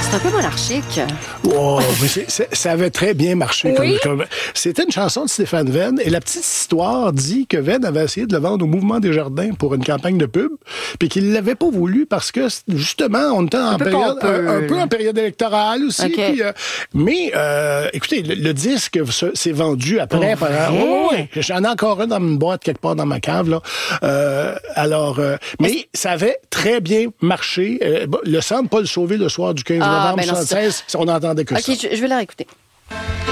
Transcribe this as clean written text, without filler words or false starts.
c'est un peu monarchique. Wow, mais ça avait très bien marché. Oui. C'était une chanson de Stéphane Venn, et la petite histoire dit que Venn avait essayé de le vendre au Mouvement des Jardins pour une campagne de pub, puis qu'il l'avait pas voulu parce que, justement, on était en période, un peu en période électorale aussi. Okay. Puis, mais, écoutez, le disque s'est vendu après. Oui, j'en ai encore un dans une boîte quelque part dans ma cave, là. Mais ça avait très bien marché. Le centre Paul Sauvé, le soir du 15 novembre 1976, on n'entendait que ça. OK, je vais la réécouter.